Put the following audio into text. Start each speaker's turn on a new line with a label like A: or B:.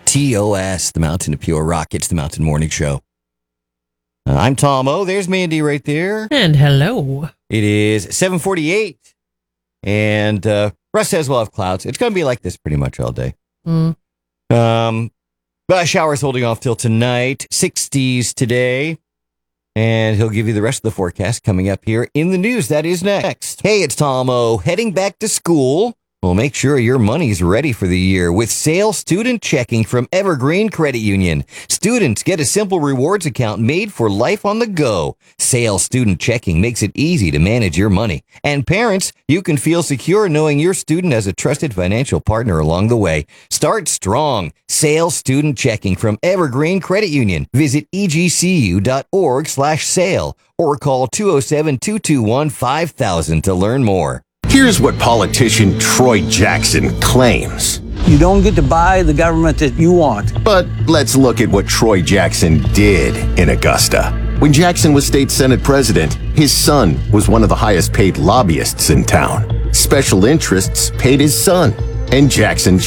A: TOS, the Mountain of Pure Rock. It's the Mountain Morning Show. I'm Tom O. There's Mandy right there.
B: And hello.
A: It is 7:48. And Russ says we'll have clouds. It's going to be like this pretty much all day. But showers holding off till tonight. 60s today. And he'll give you the rest of the forecast coming up here in the news. That is next. Hey, it's Tom O. Heading back to school. Well, make sure your money's ready for the year with Sail Student Checking from Evergreen Credit Union. Students get a simple rewards account made for life on the go. Sail Student Checking makes it easy to manage your money. And parents, you can feel secure knowing your student has a trusted financial partner along the way. Start strong. Sail Student Checking from Evergreen Credit Union. Visit egcu.org/sail or call 207-221-5000 to learn more.
C: Here's what politician Troy Jackson claims.
D: You don't get to buy the government that you want.
C: But let's look at what Troy Jackson did in Augusta. When Jackson was state senate president, his son was one of the highest paid lobbyists in town. Special interests paid his son, and Jackson